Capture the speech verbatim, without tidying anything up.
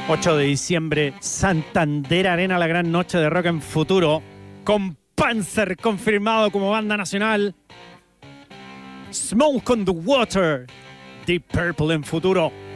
ocho de diciembre, Santander Arena, la gran noche de rock en futuro, con Panzer confirmado como banda nacional, Smoke on the Water, Deep Purple en futuro.